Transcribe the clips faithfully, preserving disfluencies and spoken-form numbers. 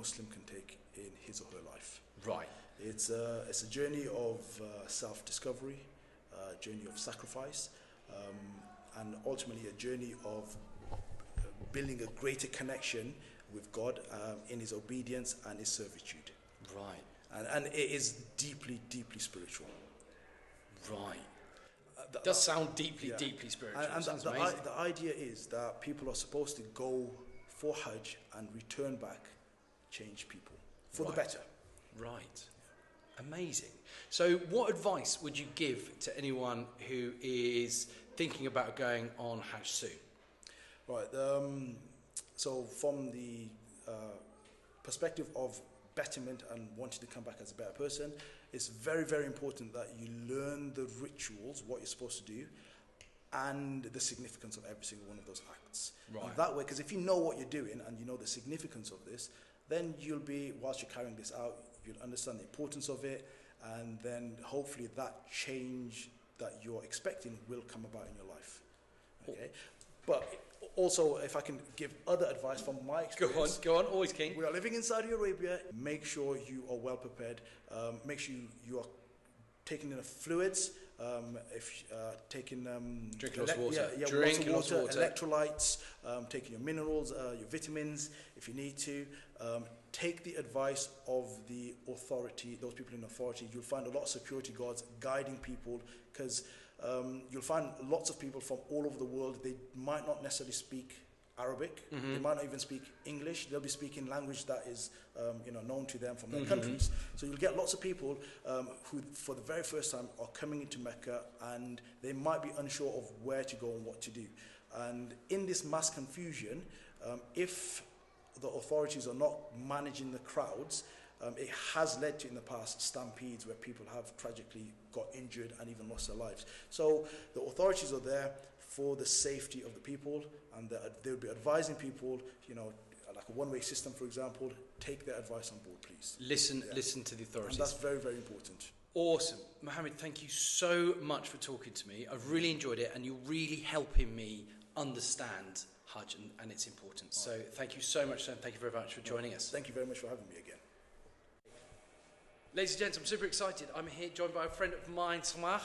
Muslim can take in his or her life. Right. It's a, it's a journey of uh, self-discovery, a journey of sacrifice, um, and ultimately a journey of building a greater connection with God um, in his obedience and his servitude. Right. And, and it is deeply, deeply spiritual. Right. Uh, the, Does sound deeply, yeah. deeply spiritual. And, and Sounds the, the, amazing. the idea is that people are supposed to go for Hajj and return back changed people for Right. the better. Right. Amazing. So what advice would you give to anyone who is thinking about going on Hajj soon? Right. Um, so from the uh, perspective of betterment and wanting to come back as a better person, it's very, very important that you learn the rituals, what you're supposed to do, and the significance of every single one of those acts. Right. And that way, because if you know what you're doing and you know the significance of this, then you'll be, whilst you're carrying this out, you'll understand the importance of it, and then hopefully that change that you're expecting will come about in your life. Okay? But also, if I can give other advice from my Go on, experience. go on, always keen. We are living in Saudi Arabia. Make sure you are well prepared. Um, make sure you, you are taking enough fluids. Um, if uh, taking um, Drinking lots of water. yeah, yeah, Drinking lots lots of of water, water. electrolytes, um, taking your minerals, uh, your vitamins, if you need to. Um, take the advice of the authority, those people in authority. You'll find a lot of security guards guiding people, because um, you'll find lots of people from all over the world. They might not necessarily speak Arabic. Mm-hmm. They might not even speak English. They'll be speaking language that is, um, you know, known to them from their Mm-hmm. countries. So you'll get lots of people um, who, for the very first time, are coming into Mecca, and they might be unsure of where to go and what to do. And in this mass confusion, um, if the authorities are not managing the crowds, um, it has led to in the past stampedes where people have tragically got injured and even lost their lives. So the authorities are there for the safety of the people, and they'll be advising people, you know, like a one-way system, for example. Take their advice on board, please. Listen, Yeah. listen to the authorities. And that's very, very important. Awesome. Mohammed, thank you so much for talking to me. I've really enjoyed it, and you're really helping me understand Hajj and, and its importance. So thank you so much, and thank you very much for joining us. Thank you very much for having me again. Ladies and gents, I'm super excited. I'm here joined by a friend of mine, Samah,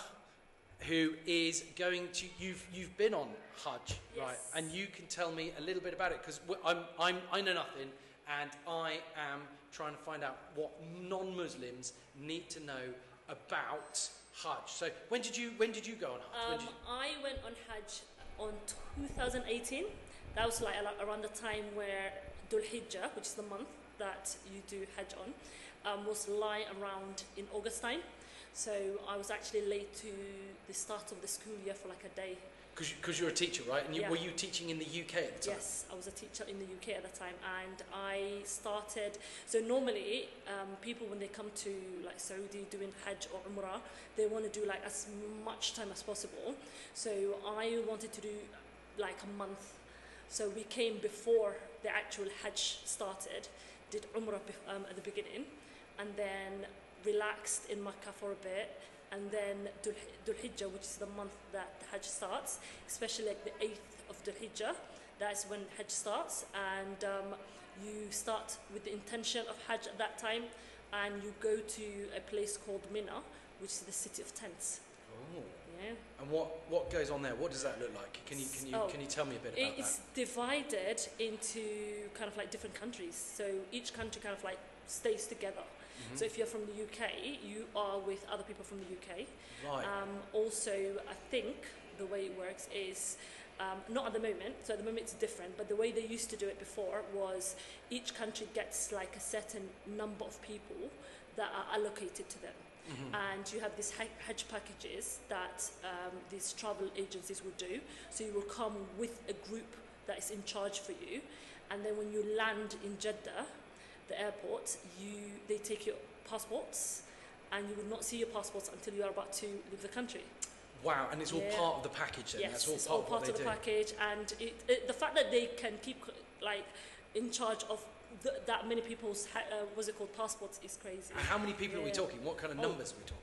who is going to, you've you've been on Hajj, Yes. right? And you can tell me a little bit about it, because I'm, I'm, I know nothing, and I am trying to find out what non-Muslims need to know about Hajj. So when did you when did you go on Hajj? When Um, did you- I went on Hajj on two thousand eighteen. That was like a- around the time where Dhul Hijjah, which is the month that you do Hajj on, um, was lying around in August time. So I was actually late to the start of the school year for like a day. Because you're a teacher, right? And you, Yeah. were you teaching in the U K at the time? Yes, I was a teacher in the U K at the time, and I started. So normally, um, people when they come to like Saudi doing Hajj or Umrah, they want to do like as much time as possible. So I wanted to do like a month. So we came before the actual Hajj started, did Umrah bef- um, at the beginning, and then relaxed in Makkah for a bit. And then Dhul Dhul Hijjah, which is the month that the Hajj starts, especially like the eighth of Dhul Hijjah, that's when Hajj starts. And um, you start with the intention of Hajj at that time, and you go to a place called Mina, which is the city of tents. Oh. Yeah. And what, what goes on there? What does that look like? Can you can you Oh, can you tell me a bit about It's that? divided into kind of like different countries. So each country kind of like stays together. Mm-hmm. So if you're from the U K, you are with other people from the U K. Right. Um, also, I think the way it works is um, not at the moment. So at the moment it's different. But the way they used to do it before was each country gets like a certain number of people that are allocated to them. Mm-hmm. And you have these ha- Hajj packages that um, these travel agencies will do. So you will come with a group that is in charge for you, and then when you land in Jeddah, the airport, you they take your passports, and you will not see your passports until you are about to leave the country. Wow, and it's all Yeah. part of the package then? Yes, That's all it's part all of part what of they the do. package, and it, it, the fact that they can keep like in charge of th- that many people's ha- uh, what's it called passports is crazy. How many people are we Yeah. talking? What kind of Oh. numbers are we talking?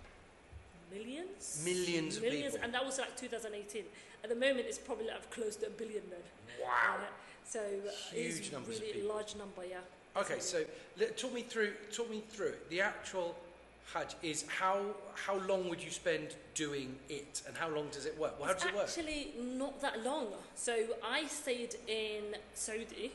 Millions? Millions of Millions, people. and that was like two thousand eighteen. At the moment, it's probably like close to a billion then. Wow. Uh, so uh, Huge it's numbers of really people. large number, yeah. Okay, so let, talk me through. Talk me through it. The actual Hajj is how how long would you spend doing it, and how long does it work? Well, how It's does it work? actually not that long. So I stayed in Saudi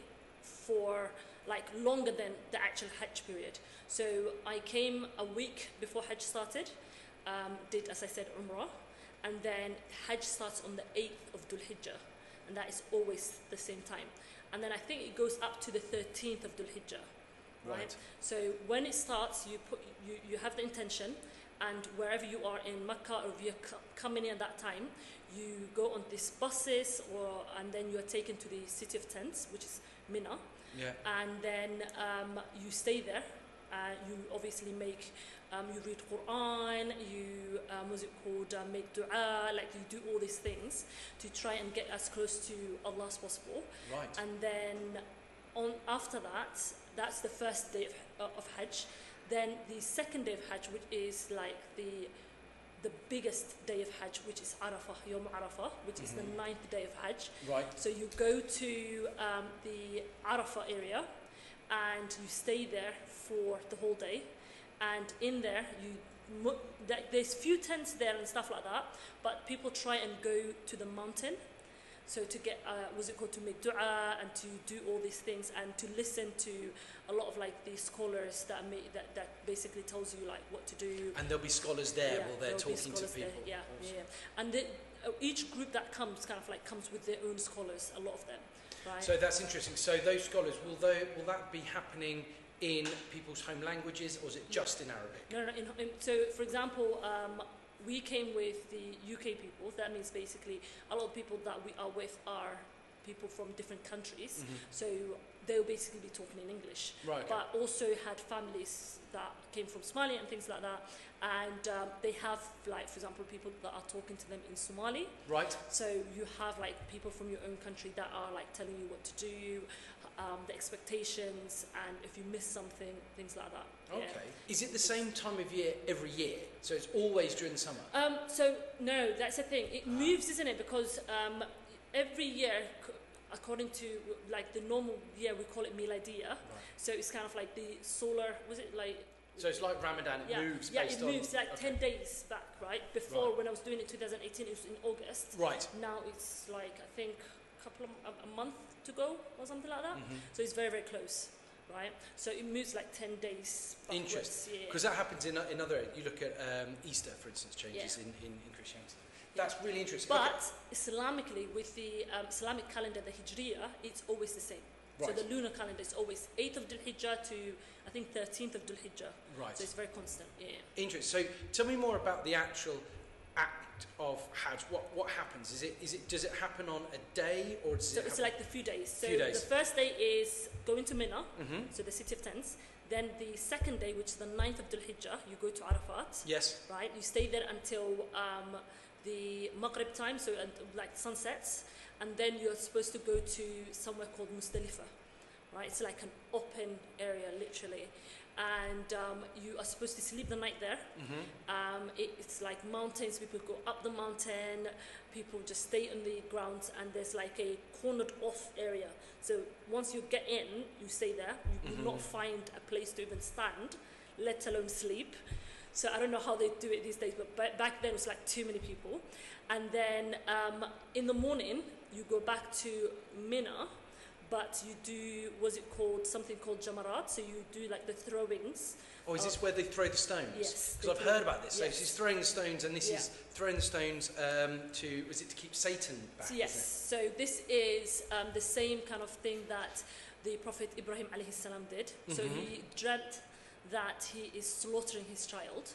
for like longer than the actual Hajj period. So I came a week before Hajj started, um, did, as I said, Umrah, and then Hajj starts on the eighth of Dhul Hijjah, and that is always the same time. And then I think it goes up to the thirteenth of Dhul Hijjah, right? Right. So when it starts, you put you, you have the intention, and wherever you are in Mecca, or if you're c- coming in at that time, you go on these buses, or and then you are taken to the city of tents, which is Mina, Yeah. and then um, you stay there. Uh, you obviously make, um, you read Quran, you, um, what's it called, uh, make dua, like you do all these things to try and get as close to Allah as possible. Right. And then on after that, that's the first day of, uh, of Hajj. Then the second day of Hajj, which is like the the biggest day of Hajj, which is Arafah, Yom Arafah, which is the ninth day of Hajj. Right. So you go to um, the Arafah area, and you stay there for the whole day. And in there, you mo- th- there's few tents there and stuff like that, but people try and go to the mountain. So to get, uh, what's it called, to make dua and to do all these things and to listen to a lot of like the scholars that make, that, that basically tells you like what to do. And there'll be scholars there Yeah, while they're there'll be talking to scholars there, people. Yeah, Awesome. yeah, yeah. And the, uh, each group that comes kind of like comes with their own scholars, a lot of them, right? So that's interesting. So those scholars, will they, will that be happening in people's home languages, or is it just in Arabic? No, no, no. In, in, so, for example, um, we came with the U K people. That means basically a lot of people that we are with are people from different countries. Mm-hmm. So they'll basically be talking in English. Right, okay. But also had families that came from Somalia and things like that. And um, they have, like, for example, people that are talking to them in Somali. Right. So you have like people from your own country that are like telling you what to do, um, the expectations, and if you miss something, things like that. Yeah. Okay. Is it the same time of year every year? So it's always during the summer? Um, so no, that's the thing. It moves, isn't it? Because um, every year, c- according to like the normal year, we call it Miladiya. Right. So it's kind of like the solar. Was it like? So it's like Ramadan, it yeah, moves yeah, based it on... moves like okay. ten days back, right? Before Right. when I was doing it, twenty eighteen, it was in August. Right. Now it's like I think a couple of a, a month to go or something like that. Mhm. So it's very very close, right? So it moves like ten days backwards. Interesting. Yeah. Because that happens in, in other... You look at um, Easter, for instance, changes Yeah. in, in, in Christianity. That's really interesting. But Islamically, with the um, Islamic calendar, the Hijriya, it's always the same. Right. So the lunar calendar is always eighth of Dhul Hijjah to, I think, thirteenth of Dhul Hijjah. Right. So it's very constant, yeah. Interesting. So tell me more about the actual act of Hajj. What what happens? Is it is it does it happen on a day, or does So it it's happen? like the few days. So Few days. the first day is going to Mina, Mhm. so the city of tents. Then the second day, which is the ninth of Dhul Hijjah, you go to Arafat, Yes. right? You stay there until um, the Maghrib time, so uh, like sunsets. And then you're supposed to go to somewhere called Muzdalifah, right? It's like an open area, literally. And um, you are supposed to sleep the night there. Mhm. Um, it, it's like mountains. People go up the mountain. People just stay on the ground, and there's like a cornered off area. So once you get in, you stay there. You will not find a place to even stand, let alone sleep. So I don't know how they do it these days, but ba- back then it was like too many people. And then um, in the morning, you go back to Mina, but you do, what's it called, something called Jamarat. So you do like the throwings. Oh, is of- this where they throw the stones? Yes, Because they I've throw- heard about this. So yes. she's throwing the stones, and this Yeah. is throwing the stones um, to, is it to keep Satan back? So isn't yes, so this is um, the same kind of thing that the Prophet Ibrahim alayhi salam did. So Mhm. he dreamt that he is slaughtering his child,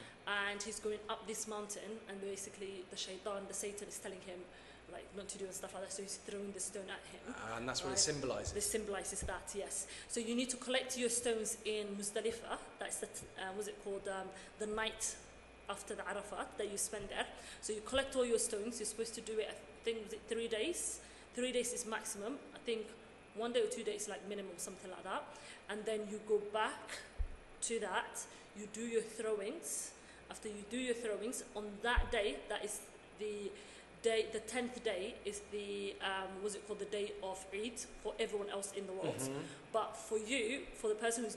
and he's going up this mountain, and basically the shaitan, the Satan, is telling him like not to do and stuff like that. So he's throwing the stone at him. it? And that's what Right. it symbolises. This symbolizes that, yes. So you need to collect your stones in Muzdalifah. That's the, t- uh, what's it called, um, the night after the Arafat that you spend there. So you collect all your stones. You're supposed to do it, I think, was it three days? Three days is maximum. I think one day or two days like minimum, something like that. And then you go back to that. You do your throwings. After you do your throwings, on that day, that is the day, the tenth day is the um, what's it called, the day of Eid for everyone else in the world. Mhm. But for you, for the person who's